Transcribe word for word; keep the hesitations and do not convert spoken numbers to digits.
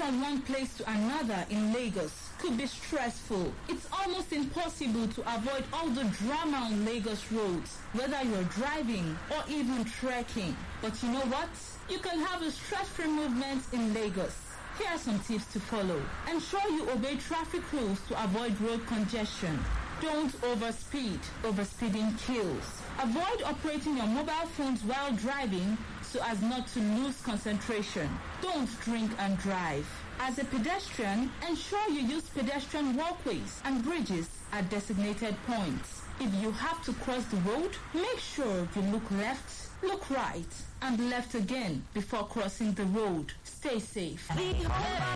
from one place to another in Lagos could be stressful. It's almost impossible to avoid all the drama on Lagos roads, whether you're driving or even trekking. But you know what? You can have a stress-free movement in Lagos. Here are some tips to follow. Ensure you obey traffic rules to avoid road congestion. Don't overspeed. Overspeeding kills. Avoid operating your mobile phones while driving so as not to lose concentration. Don't drink and drive. As a pedestrian, ensure you use pedestrian walkways and bridges at designated points. If you have to cross the road, make sure you look left, look right, and left again before crossing the road. Stay safe.